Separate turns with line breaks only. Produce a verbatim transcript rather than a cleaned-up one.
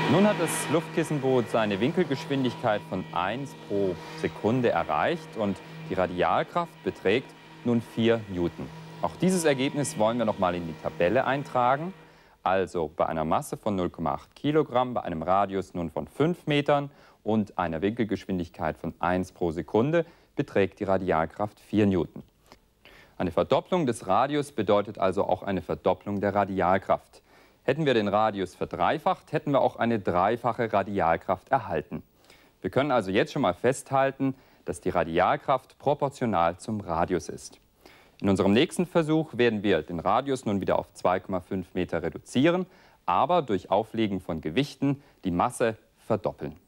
Nun hat das Luftkissenboot seine Winkelgeschwindigkeit von eins pro Sekunde erreicht und die Radialkraft beträgt nun vier Newton. Auch dieses Ergebnis wollen wir noch mal in die Tabelle eintragen. Also bei einer Masse von null Komma acht Kilogramm, bei einem Radius nun von fünf Metern und einer Winkelgeschwindigkeit von eins pro Sekunde beträgt die Radialkraft vier Newton. Eine Verdopplung des Radius bedeutet also auch eine Verdopplung der Radialkraft. Hätten wir den Radius verdreifacht, hätten wir auch eine dreifache Radialkraft erhalten. Wir können also jetzt schon mal festhalten, dass die Radialkraft proportional zum Radius ist. In unserem nächsten Versuch werden wir den Radius nun wieder auf zwei Komma fünf Meter reduzieren, aber durch Auflegen von Gewichten die Masse verdoppeln.